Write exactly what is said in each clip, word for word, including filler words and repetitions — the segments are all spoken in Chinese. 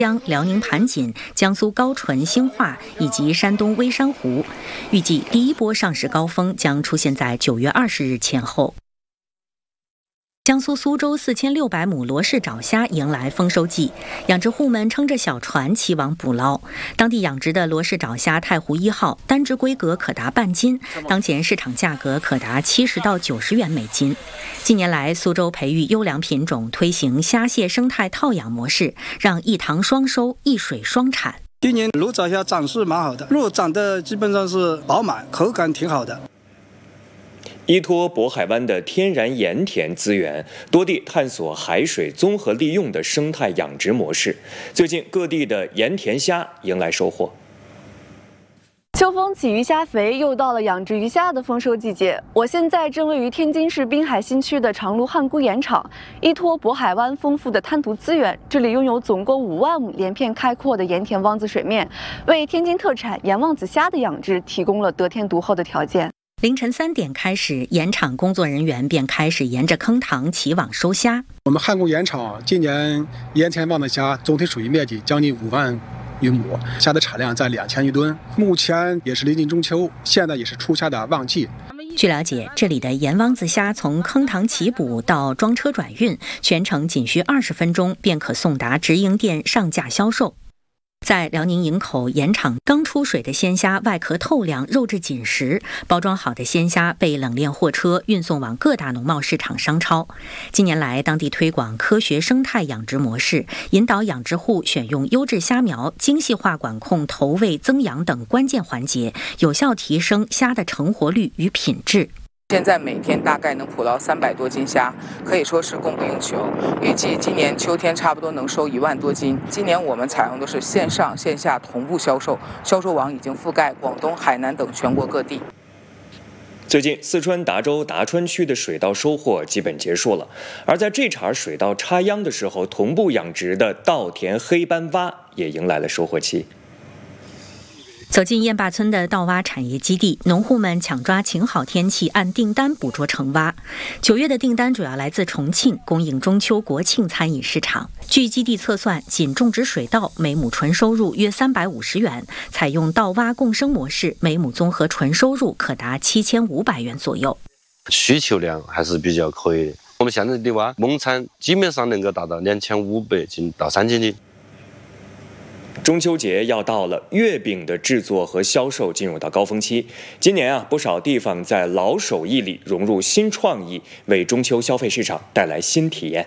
江、辽宁盘锦、江苏高淳、兴化以及山东微山湖，预计第一波上市高峰将出现在九月二十日前后。江苏苏州四千六百亩罗氏爪虾迎来丰收季，养殖户们撑着小船齐网捕捞。当地养殖的罗氏爪虾太湖一号单只规格可达半斤，当前市场价格可达七十到九十元每斤。近年来，苏州培育优良品种，推行虾蟹生态套养模式，让一塘双收、一水双产。 今年罗爪虾长势蛮好的，肉长得基本上是饱满，口感挺好的。 依托渤海湾的天然盐田资源，多地探索海水综合利用的生态养殖模式。最近，各地的盐田虾迎来收获。 秋风起，鱼虾肥，又到了养殖鱼虾的丰收季节。我现在正位于天津市滨海新区的长芦汉沽盐场，依托渤海湾丰富的滩涂资源，这里拥有总共五万亩连片开阔的盐田汪子水面，为天津特产盐汪子虾的养殖提供了得天独厚的条件。 凌晨三点开始，盐场工作人员便开始沿着坑塘起网收虾。 我们汉沽盐场今年盐田汪子虾总体水域面积将近五万余亩，虾的产量在两千余吨。目前也是临近中秋，现在也是出虾的旺季。 据了解，这里的盐汪子虾从坑塘起捕到装车转运，全程仅需二十分钟便可送达直营店上架销售。在辽宁营口盐场，刚出水的鲜虾外壳透亮，肉质紧实，包装好的鲜虾被冷链货车运送往各大农贸市场商超。近年来，当地推广科学生态养殖模式，引导养殖户选用优质虾苗，精细化管控投喂、增养等关键环节，有效提升虾的成活率与品质。 现在每天大概能捕捞三百多斤虾，可以说是供不应求。预计今年秋天差不多能收一万多斤。今年我们采用的是线上线下同步销售，销售网已经覆盖广东、海南等全国各地。 最近，四川达州达川区的水稻收获基本结束了，而在这茬水稻插秧的时候，同步养殖的稻田黑斑蛙也迎来了收获期。 走进雁坝村的稻蛙产业基地，农户们抢抓晴好天气，按订单捕捉成蛙。九月的订单主要来自重庆，供应中秋国庆餐饮市场。据基地测算，仅种植水稻每亩纯收入约三百五十元，采用稻蛙共生模式，每亩综合纯收入可达七千五百元左右。 需求量还是比较可以的。我们现在的蛙亩产基本上能够达到两千五百斤到三千斤。 中秋节要到了，月饼的制作和销售进入到高峰期。今年啊，不少地方在老手艺里融入新创意，为中秋消费市场带来新体验。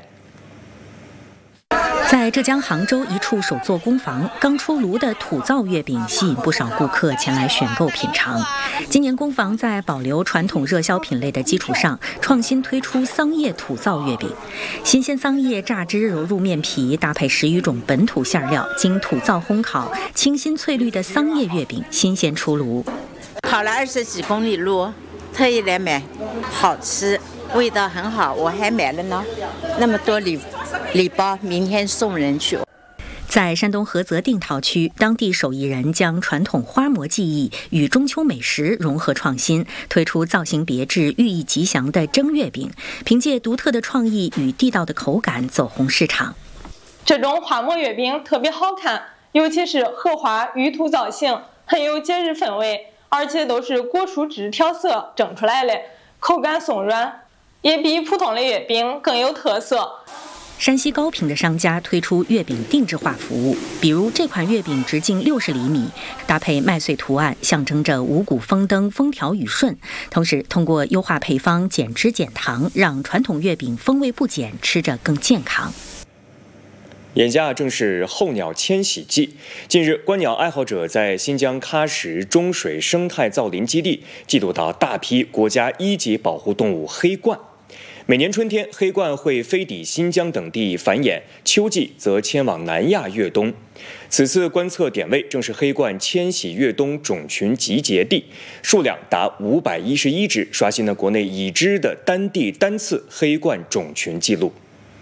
在浙江杭州一处手作工坊，刚出炉的土灶月饼吸引不少顾客前来选购品尝。今年工坊在保留传统热销品类的基础上，创新推出桑叶土灶月饼。新鲜桑叶榨汁揉入面皮，搭配十余种本土馅料，经土灶烘烤，清新翠绿的桑叶月饼新鲜出炉。 跑了二十几公里路，特意来买，好吃，味道很好，我还买了呢，那么多礼礼包，明天送人去。 在山东菏泽定陶区，当地手艺人将传统花模技艺与中秋美食融合创新，推出造型别致、寓意吉祥的蒸月饼，凭借独特的创意与地道的口感走红市场。 这种花模月饼特别好看，尤其是荷花玉兔造型，很有节日氛围，而且都是果蔬汁调色蒸出来的，口感松软，也比普通的月饼更有特色。 山西高平的商家推出月饼定制化服务，比如这款月饼直径六十厘米，搭配麦穗图案，象征着五谷丰登、风调雨顺。同时，通过优化配方、减脂减糖，让传统月饼风味不减，吃着更健康。 眼下正是候鸟迁徙季，近日，观鸟爱好者在新疆喀什中水生态造林基地记录到大批国家一级保护动物黑鹳。每年春天，黑鹳会飞抵新疆等地繁衍，秋季则迁往南亚越冬。此次观测点位正是黑鹳迁徙越冬种群集结地，数量达五百一十一只，刷新了国内已知的单地单次黑鹳种群记录。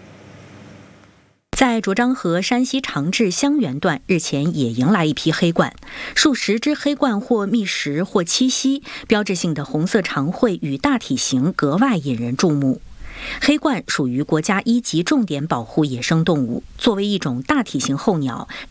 在卓漳河山西长治香园段，日前也迎来一批黑鹳，数十只黑鹳或觅食或栖息，标志性的红色长喙与大体型格外引人注目。 黑鹳属于国家一级重点保护野生动物，作为一种大体型候鸟，